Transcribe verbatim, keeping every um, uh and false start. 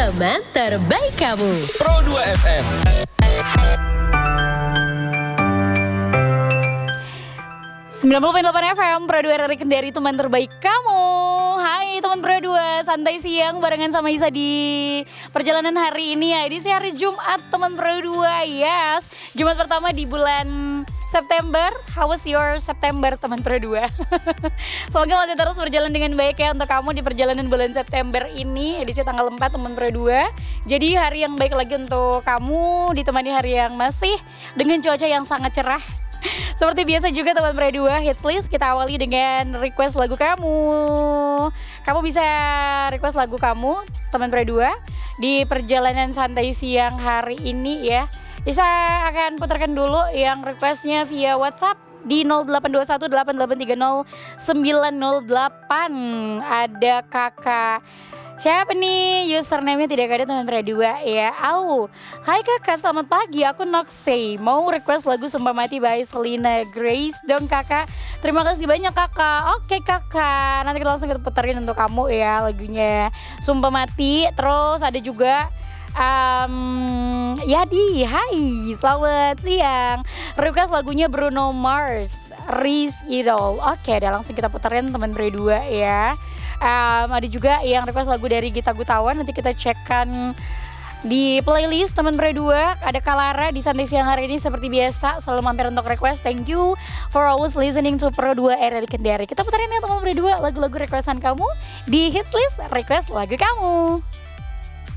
teman terbaik kamu. Pro dua F M. sembilan puluh koma delapan F M, Pro dua R R Kendari, teman terbaik kamu. Hai teman Pro dua, santai siang barengan sama Isa di perjalanan hari ini ya. Edisi hari Jumat teman Pro dua, yes. Jumat pertama di bulan September. How was your September teman Pro dua? Semoga masih terus berjalan dengan baik ya untuk kamu di perjalanan bulan September ini, edisi tanggal empat teman Pro dua. Jadi hari yang baik lagi untuk kamu, ditemani hari yang masih dengan cuaca yang sangat cerah. Seperti biasa juga teman Pro dua Hits List, kita awali dengan request lagu kamu. Kamu bisa request lagu kamu teman Pro dua di perjalanan santai siang hari ini ya. Bisa akan putarkan dulu yang requestnya via WhatsApp di nol delapan dua satu delapan delapan tiga nol sembilan nol delapan. Ada kakak siapa nih, username-nya tidak ada teman Pro dua ya. Au, hai kakak, selamat pagi, aku Noxey, mau request lagu Sumpah Mati by Selena Grace dong kakak. Terima kasih banyak kakak. Oke kakak, nanti kita langsung kita puterin untuk kamu ya lagunya Sumpah Mati. Terus ada juga um, Yadi, hai selamat siang, request lagunya Bruno Mars, Risk It All. Oke, udah langsung kita puterin teman Pro dua ya. Um, ada juga yang request lagu dari Gita Gutawan, nanti kita cekkan di playlist teman Pro dua. Ada Kalara di santai siang hari ini seperti biasa selalu mampir untuk request. Thank you for always listening to Pro dua R R Kendari. Kita puterin ya teman Pro dua lagu-lagu requestan kamu di Hits List Request Lagu Kamu.